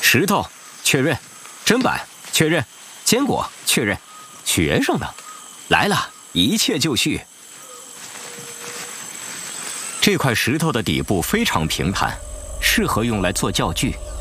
石头确认，砧板确认，坚果确认，学生呢？来了，一切就绪。这块石头的底部非常平坦，适合用来做教具。